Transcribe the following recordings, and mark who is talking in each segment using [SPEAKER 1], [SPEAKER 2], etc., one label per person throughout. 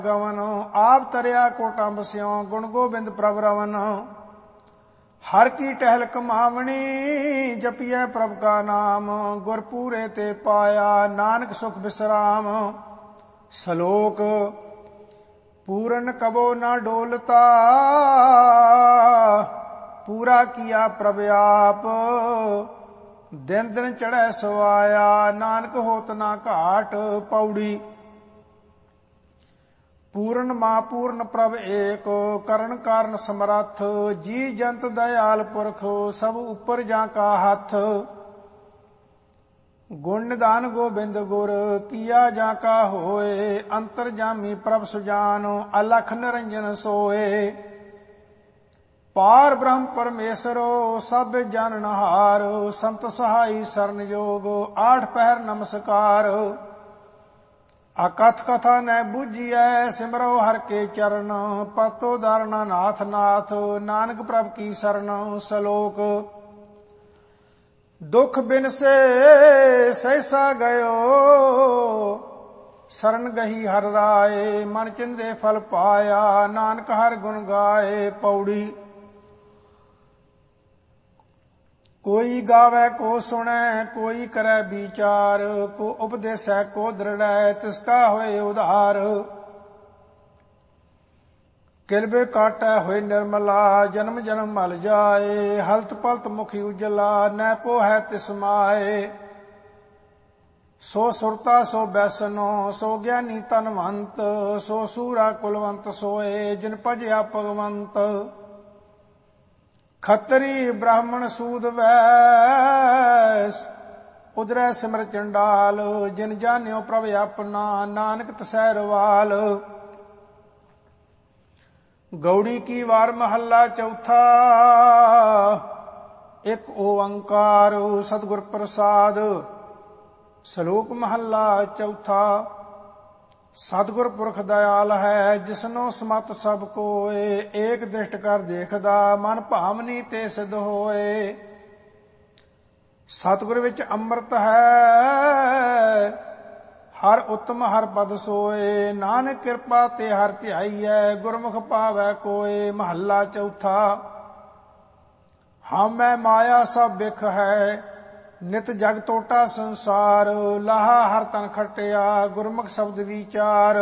[SPEAKER 1] ਗਵਨ ਆਪ ਤਰਿਆ ਕੋਟਾਂ ਬਸਿਓ ਗੁਣ ਗੋਬਿੰਦ ਪ੍ਰਭ ਰਵਨ। ਹਰ ਕੀ ਟਹਿਲ ਕਮਾਵਣੀ ਜਪੀਐ ਪ੍ਰਭ ਕਾ ਨਾਮ ਗੁਰਪੂਰੇ ਤੇ ਪਾਇਆ ਨਾਨਕ ਸੁਖ ਬਿਸਰਾਮ। ਸ਼ਲੋਕ ਪੂਰਨ ਕਬੋ ਨਾ ਡੋਲਤਾ ਪੂਰਾ ਕੀਆ ਪ੍ਰਭ ਆਪ। ਦਿਨ ਦਿਨ ਚੜ੍ਹੈ ਸਵਾਇਆ ਨਾਨਕ ਹੋਤ ਨਾ ਘਾਟ। ਪੌੜੀ ਪੂਰਨ ਮਾਂ ਪੂਰਨ ਪ੍ਰਭ ਏਕ ਕਰਨ ਕਾਰਨ ਸਮਰੱਥ। ਜੀ ਜੰਤ ਦਇਆਲ ਪੁਰਖ ਸਭ ਉੱਪਰ ਜਾਂ ਕਾ ਹੱਥ। ਗੁਣ ਨਿਧਾਨ ਗੋਬਿੰਦ ਗੁਰ ਕੀਆ ਜਾਂ ਕਾ ਹੋਏ। ਅੰਤਰ ਜਾਮੀ ਪ੍ਰਭ ਸੁਜਾਨ ਅਲਖ ਨਿਰੰਜਨ ਸੋਏ। ਪਾਰ ਬ੍ਰਹਮ ਪਰਮੇਸ਼ਰੋ ਸਭ ਜਨਨਹਾਰ। ਸੰਤ ਸਹਾਈ ਸਰਨ ਜੋਗ ਆਠ ਪਹਿਰ ਨਮਸਕਾਰ। ਅਕਥ ਕਥਾ ਨੈ ਬੁਝੀਐ ਸਿਮਰੋ ਹਰਿ ਕੇ ਚਰਨ। ਪਤੋ ਦਰਨਾ ਨਾਥ ਨਾਥ ਨਾਨਕ ਪ੍ਰਭ ਕੀ ਸਰਨ। ਸ਼ਲੋਕ ਦੁਖ ਬਿਨ ਸੇ ਸਹਿਸਾ ਗਇਓ ਸਰਨ ਗਹੀ ਹਰਿ ਰਾਏ। ਮਨ ਚਿੰਦੇ ਫਲ ਪਾਇਆ ਨਾਨਕ ਹਰਿ ਗੁਣ ਗਾਏ। ਪੌੜੀ ਕੋਈ ਗਾਵੇ ਕੋ ਸੁਣੈ ਕੋਈ ਕਰੈ ਵਿਚਾਰ। ਕੋ ਉਪਦੇਸੈ ਕੋ ਦ੍ਰਿੜੈ ਤਿਸਕਾ ਹੋਏ ਉਧਾਰ। ਕਿਲਬੇ ਕਾਟੈ ਹੋਏ ਨਿਰਮਲਾ ਜਨਮ ਜਨਮ ਮਲ ਜਾਏ। ਹਲਤ ਪਲਤ ਮੁਖੀ ਉਜਲਾ ਨੈ ਪੋਹੈ ਤਿਸ ਮਾਏ। ਸੋ ਸੁਰਤਾ ਸੋ ਬੈਸਨੋ ਸੋ ਗਿਆਨੀ ਧਨਵੰਤ। ਸੋ ਸੂਰਾ ਕੁਲਵੰਤ ਸੋਏ ਜਿਨ ਭਜਿਆ ਭਗਵੰਤ। ਖੱਤਰੀ ਬ੍ਰਾਹਮਣ ਸੂਦ ਵੈਸ ਉਦਰੈ ਸਿਮਰ ਚੰਡਾਲ। ਜਿਨ ਜਾਣਿਓ ਪ੍ਰਭ ਆਪਣਾ ਨਾਨਕ ਤਸੈ ਰਵਾਲ। ਗੌੜੀ ਕੀ ਵਾਰ ਮਹੱਲਾ ਚੌਥਾ। ਇੱਕ ਓੰਕਾਰ ਸਤਿਗੁਰ ਪ੍ਰਸਾਦ। ਸ਼ਲੋਕ ਮਹੱਲਾ ਚੌਥਾ। ਸਤਿਗੁਰ ਪੁਰਖ ਦਇਆਲ ਹੈ ਜਿਸਨੋ ਸਮਤ ਸਭ ਕੋਏ। ਏਕ ਦ੍ਰਿਸ਼ਟ ਕਰ ਦੇਖਦਾ ਮਨ ਭਾਵਨੀ ਤੇ ਸਿਧ ਹੋਏ। ਸਤਿਗੁਰ ਵਿੱਚ ਅੰਮ੍ਰਿਤ ਹੈ ਹਰ ਉਤਮ ਹਰ ਪਦ ਸੋਏ। ਨਾਨਕ ਕਿਰਪਾ ਤੇ ਹਰ ਧਿਆਈਐ ਗੁਰਮੁਖ ਪਾਵੈ ਕੋਏ। ਮਹੱਲਾ ਚੌਥਾ। ਹਉਮੈ ਮਾਇਆ ਸਭ ਬਿਖ ਹੈ ਨਿਤ ਜਗ ਟੋਟਾ ਸੰਸਾਰ। ਲਾਹਾ ਹਰ ਤਨ ਖਟਿਆ ਗੁਰਮੁਖ ਸ਼ਬਦ ਵਿਚਾਰ।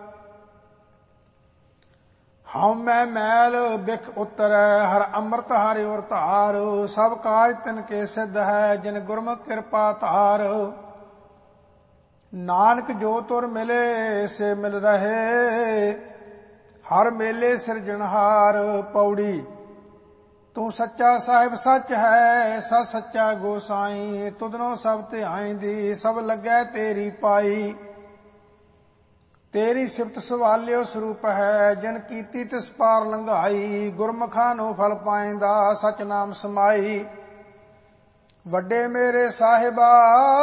[SPEAKER 1] ਹਉਮੈ ਮੈਲ ਬਿਖ ਉਤਰੈ ਹਰ ਅੰਮ੍ਰਿਤ ਹਰਿ ਔਰ ਧਾਰ। ਸਭ ਕਾਜ ਤਿਨ ਕੇ ਸਿੱਧ ਹੈ ਜਿਨ ਗੁਰਮੁਖ ਕਿਰਪਾ ਧਾਰ। ਨਾਨਕ ਜੋ ਤੁਰ ਮਿਲੇ ਸੇ ਮਿਲ ਰਹੇ ਹਰ ਮੇਲੇ ਸਿਰਜਣਹਾਰ। ਪੌੜੀ ਤੂੰ ਸੱਚਾ ਸਾਹਿਬ ਸੱਚ ਹੈ ਸੱਚ ਸੱਚਾ ਗੋਸਾਈ। ਤੁਧਨੋਂ ਸਭ ਧਿਆਈਂਦੀ ਸਭ ਲੱਗੈ ਤੇਰੀ ਪਾਈ। ਤੇਰੀ ਸਿਫਤ ਸਵਾਲਿਓ ਸਰੂਪ ਹੈ ਜਿਨ ਕੀਤੀ ਤਿਸ ਪਾਰ ਲੰਘਾਈ। ਗੁਰਮੁਖਾਂ ਨੂੰ ਫਲ ਪਾਇਂਦਾ ਸਚ ਨਾਮ ਸਮਾਈ। ਵੱਡੇ ਮੇਰੇ ਸਾਹਿਬਾ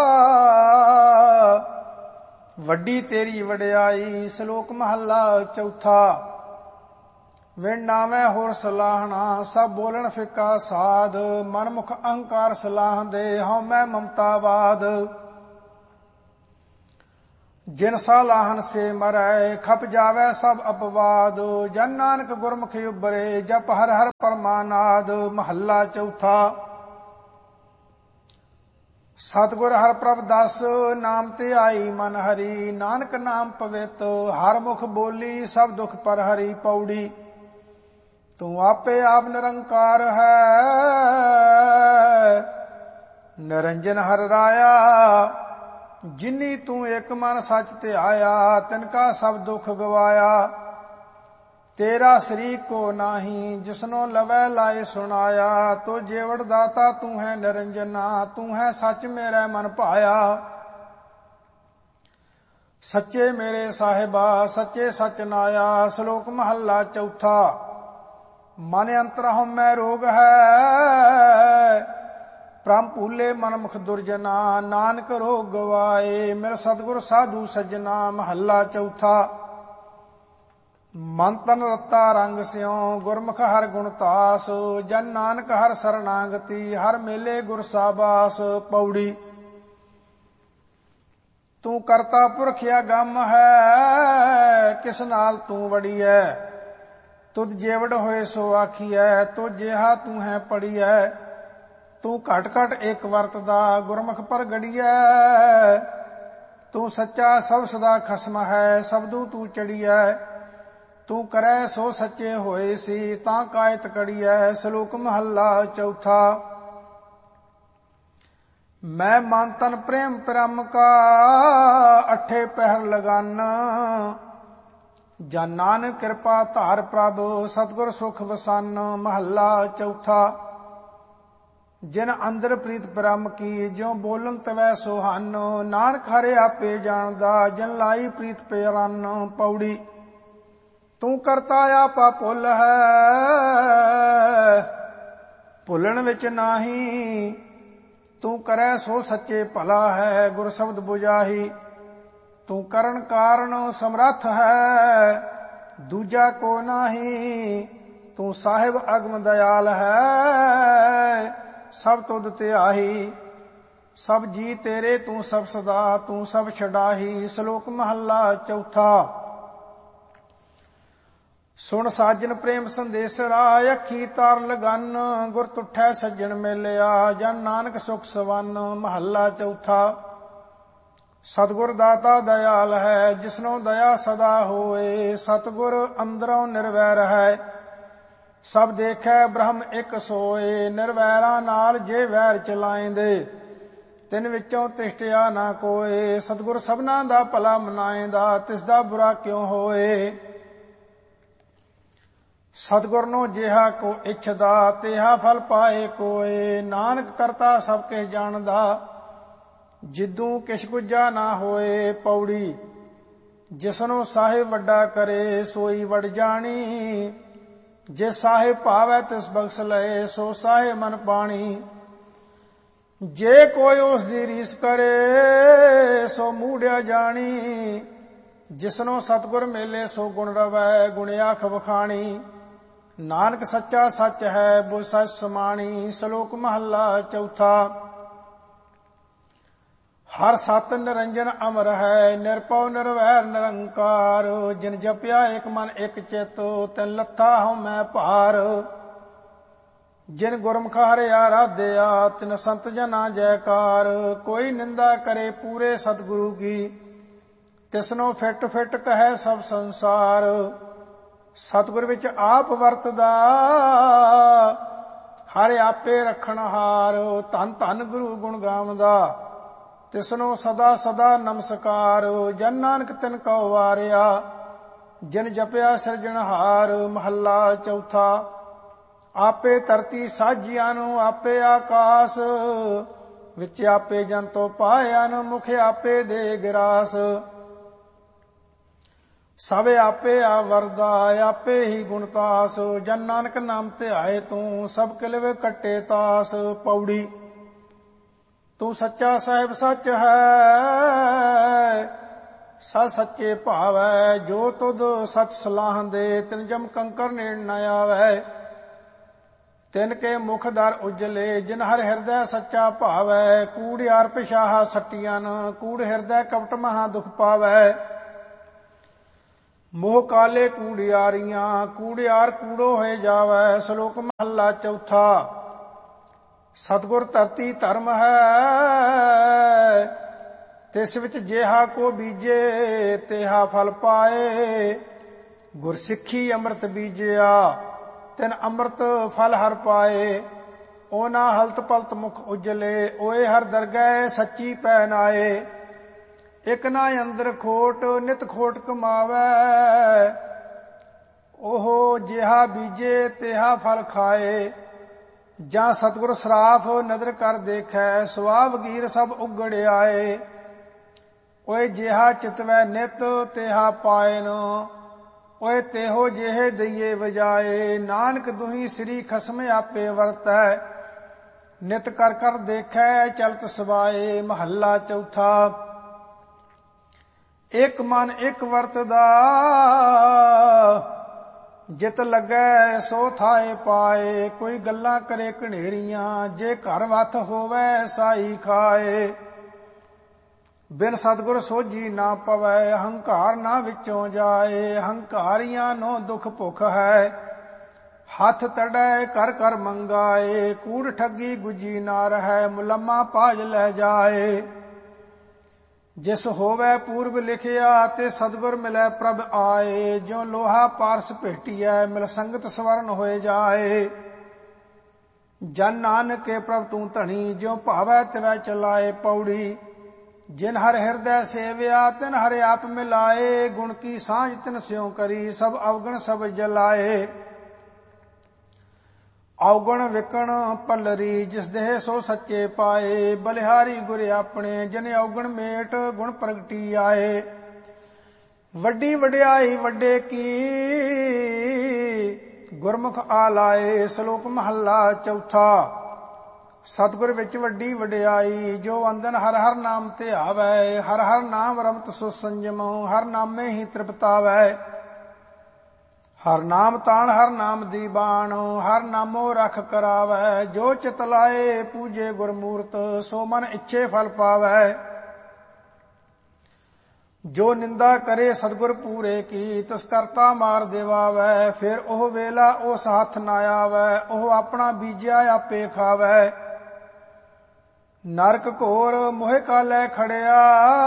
[SPEAKER 1] ਵੱਡੀ ਤੇਰੀ ਵਡਿਆਈ। ਸ਼ਲੋਕ ਮਹੱਲਾ ਚੌਥਾ। ਵਿਣ ਨਾਵੇਂ ਹੋਰ ਸਲਾਹਣਾ ਸਭ ਬੋਲਣ ਫਿੱਕਾ ਸਾਧ। ਮਨਮੁਖ ਅਹੰਕਾਰ ਸਲਾਹ ਦੇ ਹਉਮੈ ਮਮਤਾਵਾਦ। ਜਿਨ ਸਲਾਹਨ ਸੇ ਮਰੈ ਖਪ ਜਾਵੇ ਸਭ ਅਪਵਾਦ। ਜਨ ਨਾਨਕ ਗੁਰਮੁਖੀ ਉਬਰੇ ਜਪ ਹਰ ਹਰ ਪਰਮਾਨਾਦ। ਮਹੱਲਾ ਚੌਥਾ। ਸਤਿਗੁਰ ਹਰਿ ਪ੍ਰਭ ਦਸ ਨਾਮ ਤੇ ਆਈ ਮਨ ਹਰੀ। ਨਾਨਕ ਨਾਮ ਪਵਿੱਤ ਹਰ ਮੁਖ ਬੋਲੀ ਸਭ ਦੁਖ ਪਰ ਹਰੀ। ਪੌੜੀ ਤੂੰ ਆਪੇ ਆਪ ਨਿਰੰਕਾਰ ਹੈ ਨਿਰੰਜਨ ਹਰਿ ਰਾਇਆ। ਜਿਨੀ ਤੂੰ ਇੱਕ ਮਨ ਸੱਚ ਧਿਆਇਆ ਤਿਨ ਕਾ ਸਭ ਦੁਖ ਗਵਾਇਆ। ਤੇਰਾ ਸ਼ਰੀਕ ਕੋ ਨਾਹੀ ਜਿਸਨੋ ਲਵੈ ਲਾਏ ਸੁਣਾਇਆ। ਤੋ ਜੀਵੜ ਦਾਤਾ ਤੂੰ ਹੈ ਨਿਰੰਜਨਾ ਤੂੰ ਹੈ ਸੱਚ ਮੇਰੇ ਮਨ ਭਾਇਆ। ਸੱਚੇ ਮੇਰੇ ਸਾਹਿਬਾ ਸੱਚੇ ਸੱਚ ਨਾਇਆ। ਸ਼ਲੋਕ ਮਹੱਲਾ ਚੌਥਾ। ਮਨ ਅੰਤਰ ਹਉਮੈ ਰੋਗ ਹੈ ਪ੍ਰਮ ਭੂਲੇ ਮਨਮੁਖ ਦੁਰਜਨਾ। ਨਾਨਕ ਰੋਗ ਗਵਾਏ ਮਿਲ ਸਤਿਗੁਰ ਸਾਧੂ ਸੱਜਣਾ। ਮਹੱਲਾ ਚੌਥਾ। ਮਨ ਤਨ ਰਤਾ ਰੰਗ ਸਿਉ ਗੁਰਮੁਖ ਹਰ ਗੁਣ ਤਾਸ। ਜਨ ਨਾਨਕ ਹਰ ਸਰਨਾਗਤੀ ਹਰ ਮੇਲੇ ਗੁਰ ਸਾਬਾਸ। ਪੌੜੀ ਤੂੰ ਕਰਤਾ ਪੁਰਖ ਅਗੰਮ ਹੈ, ਕਿਸ ਨਾਲ ਤੂੰ ਵੜੀਐ। ਤੁਧ ਜੇਵੜ ਹੋਏ ਸੋ ਆਖੀਐ, ਤੋ ਜਿਹਾ ਤੂੰ ਹੈ ਪੜੀਐ। ਤੂੰ ਘਟ ਘਟ ਇੱਕ ਵਰਤਦਾ, ਗੁਰਮੁਖ ਪ੍ਰਗੜੀਐ। ਤੂੰ ਸੱਚਾ ਸਭ ਸਦਾ ਖਸਮ ਹੈ, ਸਬਦੂ ਤੂੰ ਚੜੀਐ। ਤੂੰ ਕਰੈ ਸੋ ਸੱਚੇ ਹੋਏ ਸੀ, ਤਾਂ ਕਾਇਤ ਕੜੀਐ। ਸ਼ਲੋਕ ਮਹੱਲਾ ਚੌਥਾ। ਮੈਂ ਮਨ ਤਨ ਪ੍ਰੇਮ ਪ੍ਰਮ ਕਾ, ਅਠੇ ਪਹਿਰ ਲਗਾਨ। ਜਨ ਨਾਨਕ ਕਿਰਪਾ ਧਾਰ ਪ੍ਰਭ, ਸਤਿਗੁਰ ਸੁਖ ਵਸਨ। ਮਹੱਲਾ ਚੌਥਾ। ਜਿਨ ਅੰਦਰ ਪ੍ਰੀਤ ਬ੍ਰਹਮ ਕੀ, ਜਿਉ ਬੋਲਨ ਤਵੈ ਸੁਹਾਨ। ਨਾਨਕ ਹਰਿ ਆਪੇ ਜਾਣਦਾ, ਜਿਨ ਲਾਈ ਪ੍ਰੀਤ ਪਿਆਰਨ। ਪੌੜੀ। ਤੂੰ ਕਰਤਾ ਆਪਾ ਭੁੱਲ ਹੈ, ਭੁੱਲਣ ਵਿੱਚ ਨਾਹੀ। ਤੂੰ ਕਰੈ ਸੋ ਸੱਚੇ ਭਲਾ ਹੈ, ਗੁਰ ਸ਼ਬਦ ਬੁਝਾਹੀ। ਤੂੰ ਕਰਨ ਕਾਰਨ ਸਮਰੱਥ ਹੈ, ਦੂਜਾ ਕੋ ਨਾਹੀ। ਤੂੰ ਸਾਹਿਬ ਅਗਮ ਦਇਆਲ ਹੈ, ਸਭ ਤੁਧ ਧਿਆਹੀ। ਸਭ ਜੀ ਤੇਰੇ ਤੂੰ ਸਭ ਸਦਾ, ਤੂੰ ਸਭ ਛਡਾਹੀ। ਸ਼ਲੋਕ ਮਹੱਲਾ ਚੌਥਾ। ਸੁਣ ਸਾਜਨ ਪ੍ਰੇਮ ਸੰਦੇਸ ਰਾਇ, ਅੱਖੀ ਤਾਰ ਲਗਨ। ਗੁਰ ਤੁਠੈ ਸੱਜਣ ਮੇਲਿਆ, ਜਨ ਨਾਨਕ ਸੁਖ ਸਵੰਨ। ਮਹੱਲਾ ਚੌਥਾ। ਸਤਿਗੁਰ ਦਾਤਾ ਦਇਆਲ ਹੈ, ਜਿਸਨੋ ਦਇਆ ਸਦਾ ਹੋਏ। ਸਤਿਗੁਰ ਅੰਦਰੋਂ ਨਿਰਵੈਰ ਹੈ, ਸਭ ਦੇਖੈ ਬ੍ਰਹਮ ਇੱਕ ਸੋਏ। ਨਿਰਵੈਰਾਂ ਨਾਲ ਜੇ ਵੈਰ ਚਲਾਇਂਦੇ, ਤਿਨ ਵਿੱਚੋਂ ਤਿਸ਼ਟਿਆ ਨਾ ਕੋਏ। ਸਤਿਗੁਰ ਸਭਨਾਂ ਦਾ ਭਲਾ ਮਨਾਇਂਦਾ, ਤਿਸ ਦਾ ਬੁਰਾ ਕਿਉ ਹੋਏ। ਸਤਿਗੁਰ ਨੂੰ ਜਿਹਾ ਕੋ ਇੱਛਦਾ, ਤਿਹਾ ਫਲ ਪਾਏ ਕੋਏ। ਨਾਨਕ ਕਰਤਾ ਸਭ ਕਿਛ ਜਾਣਦਾ, ਜਿੱਦੂ ਕਿਛ ਗੁੱਜਾ ਨਾ ਹੋਏ। ਪੌੜੀ। ਜਿਸਨੂੰ ਸਾਹਿਬ ਵੱਡਾ ਕਰੇ, ਸੋਈ ਵਡ ਜਾਣੀ। ਜੇ ਸਾਹਿਬ ਭਾਵੈ ਤਿਸ ਬਖਸ਼ ਲਏ, ਸੋ ਸਾਹਿਬ ਮਨ ਪਾਣੀ। ਜੇ ਕੋਈ ਉਸ ਦੀ ਰੀਸ ਕਰੇ, ਸੋ ਮੂੜਿਆ ਜਾਣੀ। ਜਿਸਨੂੰ ਸਤਿਗੁਰ ਮੇਲੇ, ਸੋ ਗੁਣ ਰਵੈ, ਗੁਣ ਆਖ ਵਖਾਣੀ। ਨਾਨਕ ਸੱਚਾ ਸੱਚ ਹੈ, ਬੁਝ ਸੱਚ ਸਮਾਣੀ। ਸ਼ਲੋਕ ਮਹੱਲਾ ਚੌਥਾ। ਹਰ ਸਤ ਨਿਰੰਜਨ ਅਮਰ ਹੈ, ਨਿਰਭਉ ਨਿਰਵੈਰ ਨਿਰੰਕਾਰ। ਜਿਨ ਜਪਿਆ ਇੱਕ ਮਨ ਇੱਕ ਚਿਤ, ਤਿਨ ਲੱਥਾ ਹਉਮੈ ਭਾਰ। ਜਿਨ ਗੁਰਮੁਖ ਹਰਿ ਆਰਾਧਿਆ, ਤਿਨ ਸੰਤ ਜਨਾ ਜੈਕਾਰ। ਕੋਈ ਨਿੰਦਾ ਕਰੇ ਪੂਰੇ ਸਤਿਗੁਰੂ ਕੀ, ਤਿਸਨੋ ਫਿਟ ਫਿਟ ਕਹੈ ਸਭ ਸੰਸਾਰ। ਸਤਿਗੁਰ ਵਿੱਚ ਆਪ ਵਰਤਦਾ, ਹਰਿ ਆਪੇ ਰੱਖਣ ਹਾਰ। ਧੰਨ ਧੰਨ ਗੁਰੂ ਗੁਣ ਗਾਵਦਾ, ਤਿਸਨੋ ਸਦਾ ਸਦਾ ਨਮਸਕਾਰ। ਜਨ ਨਾਨਕ ਤਿਨ ਕਉ ਵਾਰਿਆ, ਜਿਨ ਜਪਿਆ ਸਿਰਜਣਹਾਰ। ਮਹੱਲਾ ਚੌਥਾ। ਆਪੇ ਧਰਤੀ ਸਾਜੀਆਂ ਨੂੰ, ਆਪੇ ਆਕਾਸ ਵਿੱਚ ਆਪੇ ਜੰਤੋ ਪਾਇਨ। ਮੁਖ ਆਪੇ ਦੇ ਗਿਰਾਸ, ਸਭ ਆਪੇ ਆਵਰਦਾ, ਆਪੇ ਹੀ ਗੁਣਤਾਸ। ਜਨ ਨਾਨਕ ਨਾਮ ਧਿਆਏ ਤੂੰ, ਸਭ ਕਿਲਵੇ ਕੱਟੇ ਤਾਸ। ਪੌੜੀ। ਤੂੰ ਸੱਚਾ ਸਾਹਿਬ ਸੱਚ ਹੈ, ਸੱਚ ਸੱਚੇ ਭਾਵੈ। ਜੋ ਤੁਧ ਸੱਚ ਸਲਾਹ ਦੇ, ਤਿਨ ਜਮ ਕੰਕਰ ਨੇੜ ਨ ਆਵੈ। ਤਿਨ ਕੇ ਮੁਖ ਦਰ ਉਜਲੇ, ਜਿਨ ਹਰ ਹਿਰਦੈ ਸੱਚਾ ਭਾਵੈ। ਕੂੜਿਆਰ ਪਿਸ਼ਾਹਾ ਸੱਟੀਆਂ, ਕੂੜ ਹਿਰਦੈ ਕਪਟ ਮਹਾ ਦੁਖ ਪਾਵੈ। ਮੋਹ ਕਾਲੇ ਕੂੜਿਆਰੀਆਂ, ਕੂੜਿਆਰ ਕੂੜੋ ਹੋਏ ਜਾਵੈ। ਸ਼ਲੋਕ ਮਹੱਲਾ ਚੌਥਾ। ਸਤਿਗੁਰ ਧਰਤੀ ਧਰਮ ਹੈ, ਤਿਸ ਵਿੱਚ ਜਿਹਾ ਕੋ ਬੀਜੇ, ਤਿਹਾ ਫਲ ਪਾਏ। ਗੁਰ ਸਿੱਖੀ ਅੰਮ੍ਰਿਤ ਬੀਜਿਆ, ਤਿਨ ਅੰਮ੍ਰਿਤ ਫਲ ਹਰ ਪਾਏ। ਓਨਾ ਹਲਤ ਪਲਤ ਮੁਖ ਉਜਲੇ, ਓਏ ਹਰ ਦਰਗਹਿ ਸੱਚੀ ਪੈ ਨਾਏ। ਇਕ ਨਾ ਅੰਦਰ ਖੋਟ, ਨਿਤ ਖੋਟ ਕਮਾਵੈ। ਉਹ ਜਿਹਾ ਬੀਜੇ, ਤਿਹਾ ਫਲ ਖਾਏ। ਜਾਂ ਸਤਿਗੁਰ ਸਰਾਫ ਨਦਰ ਕਰ ਦੇਖੈ, ਸੁਆਹ ਵਗੀਰ ਸਭ ਉਗੜ ਆਏ। ਓਏ ਜਿਹਾ ਚਿਤਵੈ ਨਿਤ, ਤਿਹਾ ਪਾਇਨ। ਓਏ ਤੇਹੋ ਜਿਹੇ ਦਈਏ ਵਜਾਏ। ਨਾਨਕ ਦੁਹੀ ਸ੍ਰੀ ਖਸਮ ਆਪੇ ਵਰਤੈ, ਨਿਤ ਕਰ ਕਰ ਦੇਖੈ ਚਲਤ ਸਵਾਏ। ਮਹੱਲਾ ਚੌਥਾ। ਇੱਕ ਮਨ ਇੱਕ ਵਰਤਦਾ, ਜਿਤ ਲੱਗੈ ਸੋ ਥਾਏ ਪਾਏ। ਕੋਈ ਗੱਲਾਂ ਕਰੇ ਘਨੇਰੀਆਂ, ਜੇ ਘਰ ਵੱਥ ਹੋਵੈ ਸਾਈ ਖਾਏ। ਬਿਨ ਸਤਿਗੁਰ ਸੋਝੀ ਨਾ ਪਵੈ, ਹੰਕਾਰ ਨਾ ਵਿੱਚੋਂ ਜਾਏ। ਹੰਕਾਰੀਆਂ ਨੂੰ ਦੁਖ ਭੁਖ ਹੈ, ਹੱਥ ਤੜੈ ਕਰ ਕਰ ਮੰਗਾਏ। ਕੂੜ ਠੱਗੀ ਗੁੱਜੀ ਨਾ ਰਹੈ, ਮੁਲੰਮਾ ਪਾਜ ਲੈ ਜਾਏ। ਜਿਸ ਹੋਵੈ ਪੂਰਬ ਲਿਖਿਆ, ਤੇ ਸਤਿਗੁਰ ਮਿਲੈ ਪ੍ਰਭ ਆਏ। ਜਿਉ ਲੋਹਾ ਪਾਰਸ ਭੇਟੀਐ, ਮਿਲ ਸੰਗਤ ਸਵਰਨ ਹੋਏ ਜਾਏ। ਜਨ ਨਾਨਕ ਕੇ ਪ੍ਰਭ ਤੂੰ ਧਣੀ, ਜਿਉ ਭਾਵੈ ਤਿਵੈ ਚਲਾਏ। ਪੌੜੀ ਜਿਨ ਹਰ ਹਿਰਦੈ ਸੇਵਿਆ, ਤਿਨ ਹਰਿ ਆਪ ਮਿਲਾਏ। ਗੁਣ ਕੀ ਸਾਂਝ ਤਿਨ ਸਿਉ ਕਰੀ, ਸਭ ਅਵਗਣ ਸਭ ਜਲਾਏ। ਔਗਣ ਵਿਕਣ ਪੱਲਰੀ, ਜਿਸ ਦੇਹ ਸੋ ਸੱਚੇ ਪਾਏ। ਬਲਿਹਾਰੀ ਗੁਰ ਆਪਣੇ, ਜਿਨ ਔਗਣ ਮੇਟ ਗੁਣ ਪ੍ਰਗਟੀ ਆਏ। ਵੱਡੀ ਵਡਿਆਈ ਵੱਡੇ ਕੀ, ਗੁਰਮੁਖ ਆਲਾਏ। ਸ਼ਲੋਕ ਮਹੱਲਾ ਚੌਥਾ। ਸਤਿਗੁਰ ਵਿੱਚ ਵੱਡੀ ਵਡਿਆਈ, ਜੋ ਅੰਦਨ ਹਰ ਹਰ ਨਾਮ ਤੇ ਆਵੈ। ਹਰ ਹਰ ਨਾਮ ਰਮਤ ਸੋ ਸੰਜਮ, ਹਰ ਨਾਮੇ ਹੀ ਤ੍ਰਿਪਤਾਵੈ। ਹਰ ਨਾਮ ਤਾਣ ਹਰ ਨਾਮ ਦੀ ਬਾਣ, ਹਰ ਨਾਮੋ ਰਖ ਕਰਾਵੈ। ਜੋ ਚਿਤ ਲਾਏ ਪੂਜੇ ਗੁਰਮੂਰਤ, ਸੋ ਮਨ ਇੱਛੇ ਫਲ ਪਾਵੈ। ਜੋ ਨਿੰਦਾ ਕਰੇ ਸਤਿਗੁਰ ਪੂਰੇ ਕੀ, ਤਿਸ ਕਰਤਾ ਮਾਰ ਦੇਵਾਵੈ। ਫਿਰ ਉਹ ਵੇਲਾ ਉਸ ਹੱਥ ਨਾ ਆਵੈ, ਉਹ ਆਪਣਾ ਬੀਜਿਆ ਆਪੇ ਖਾਵੈ। ਨਰਕ ਘੋਰ ਮੋਹਿ ਕਾ ਲੈ ਖੜਿਆ,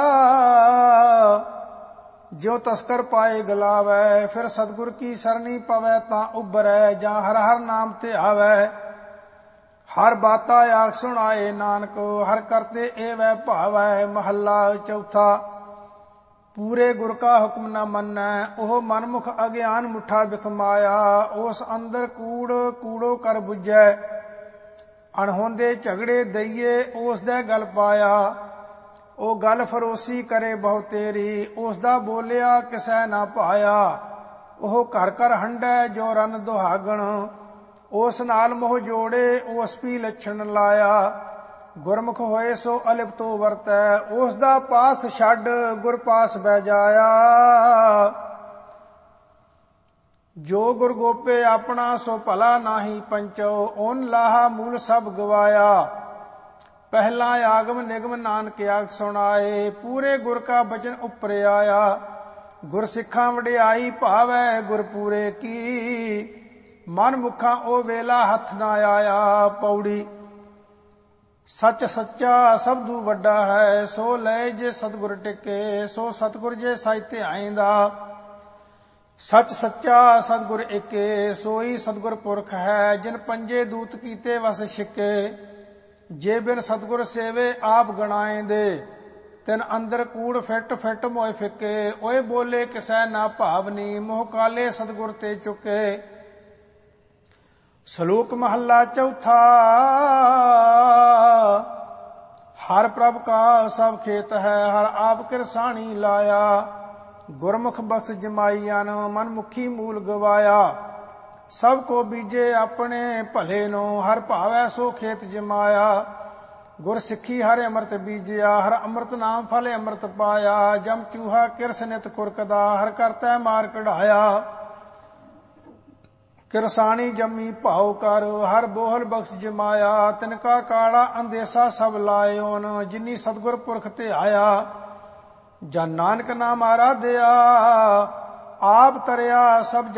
[SPEAKER 1] ਜਿਉ ਤਸਕਰ ਪਾਏ ਗਲਾਵੈ। ਫਿਰ ਸਤਿਗੁਰ ਕੀ ਸਰਣੀ ਪਵੈ, ਤਾਂ ਉਬਰੈ। ਜਾਂ ਹਰ ਹਰ ਨਾਮ ਤੇ ਆਵੈ। ਹਰ ਬਾਤਾ ਆਖ ਸੁਣਾਏ ਨਾਨਕ, ਹਰ ਕਰਤੇ ਏਵੈ ਭਾਵੈ। ਮਹੱਲਾ ਚੌਥਾ। ਪੂਰੇ ਗੁਰ ਕਾ ਹੁਕਮ ਨ ਮੰਨੈ, ਉਹ ਮਨਮੁਖ ਅਗਿਆਨ ਮੁੱਠਾ ਬਿਖਮਾਇਆ। ਉਸ ਅੰਦਰ ਕੂੜ ਕੂੜੋ ਕਰ ਬੁਝੈ, ਅਣਹੋਂਦੇ ਝਗੜੇ ਦਈਏ ਉਸ ਦੇ ਗਲ ਪਾਇਆ। ਉਹ ਗੱਲ ਫਰੋਸੀ ਕਰੇ ਬਹੁ ਤੇਰੀ, ਉਸ ਦਾ ਬੋਲਿਆ ਕਿਸੈ ਨਾ ਭਾਇਆ। ਉਹ ਘਰ ਘਰ ਹੰਡੈ ਜੋ ਰਨ ਦੁਹਾਗਣ, ਉਸ ਨਾਲ ਮੋਹ ਜੋੜੇ ਉਸ ਪੀ ਲੱਛਣ ਲਾਇਆ। ਗੁਰਮੁਖ ਹੋਏ ਸੋ ਅਲਿਪਤੋ ਵਰਤੈ, ਉਸ ਦਾ ਪਾਸ ਛੱਡ ਗੁਰ ਪਾਸ ਬਹਿ ਜਾਇਆ। ਜੋ ਗੁਰ ਗੋਪੇ ਆਪਣਾ, ਸੋ ਭਲਾ ਨਾਹੀ ਪੰਚੋ। ਓਨ ਲਾਹਾ ਮੂਲ ਸਭ ਗਵਾਇਆ। ਪਹਿਲਾ ਆਗਮ ਨਿਗਮ ਨਾਨਕ ਆਖ ਸੁਣਾਏ। ਪੂਰੇ ਗੁਰ ਕਾ ਬਚਨ ਉਪਰ ਆਇਆ। ਗੁਰ ਸਿੱਖਾਂ ਵਡਿਆਈ ਭਾਵੈ ਗੁਰ ਪੂਰੇ ਕੀ, ਮਨ ਮੁਖਾਂ ਉਹ ਵੇਲਾ ਹੱਥ ਨਾ ਆਇਆ। ਪੌੜੀ ਸੱਚ ਸੱਚਾ ਸਬਦੂ ਵੱਡਾ ਹੈ, ਸੋ ਲੈ ਜੇ ਸਤਿਗੁਰ ਟਿਕੇ। ਸੋ ਸਤਿਗੁਰ ਜੇ ਸਾਇ ਧਿਆਇਂਦਾ, ਸੱਚ ਸੱਚਾ ਸਤਿਗੁਰ ਏਕੇ। ਸੋਈ ਸਤਿਗੁਰ ਪੁਰਖ ਹੈ, ਜਿਨ ਪੰਜੇ ਦੂਤ ਕੀਤੇ ਵਸ ਛਿਕੇ। ਜੇ ਬਿਨ ਸਤਿਗੁਰ ਸੇਵੇ ਆਪ ਗਣਾਏਂਦੇ, ਤਿਨ ਅੰਦਰ ਕੂੜ ਫਿੱਟ ਫਿੱਟ ਮੋਏ ਫਿੱਕੇ। ਓਏ ਬੋਲੇ ਕਿਸੈ ਨਾ ਭਾਵਨੀ, ਮੋਹ ਕਾਲੇ ਸਤਿਗੁਰ ਤੇ ਚੁੱਕੇ। ਸ਼ਲੋਕ ਮਹੱਲਾ ਚੌਥਾ। ਹਰ ਪ੍ਰਭ ਕਾ ਸਭ ਖੇਤ ਹੈ, ਹਰ ਆਪ ਕਿਰਸਾਣੀ ਲਾਇਆ। ਗੁਰਮੁਖ ਬਖਸ਼ ਜਮਾਈਆਂ, ਮਨ ਮੁਖੀ ਮੂਲ ਗਵਾਇਆ। ਸਭ ਕੋ ਬੀਜੇ ਆਪਣੇ ਭਲੇ ਨੂੰ, ਹਰ ਭਾਵੈ ਸੋ ਖੇਤ ਜਮਾਇਆ। ਗੁਰ ਸਿੱਖੀ ਹਰ ਅੰਮ੍ਰਿਤ ਬੀਜਿਆ, ਹਰ ਅੰਮ੍ਰਿਤ ਨਾਮ ਫਲ ਅੰਮ੍ਰਿਤ ਪਾਇਆ। ਜਮ ਚੂਹਾ ਕਿਰਸ ਨਿਤ ਖੁਰਕਦਾ, ਹਰ ਕਰਤੈ ਮਾਰ ਕਢਾਇਆ। ਕਿਰਸਾਣੀ ਜੰਮੀ ਭਾਉ ਕਰ, ਹਰ ਬੋਹਲ ਬਖਸ਼ ਜਮਾਇਆ। ਤਿਨਕਾ ਕਾੜਾ ਅੰਦੇਸਾ ਸਭ ਲਾਇਓਨ, ਜਿਨੀ ਸਤਿਗੁਰ ਪੁਰਖ ਤੇ ਆਇਆ। ਜਨ ਨਾਨਕ ਨਾਮ ਆਰਾਧਿਆ, ਆਪ ਤਰਿਆ ਸਭ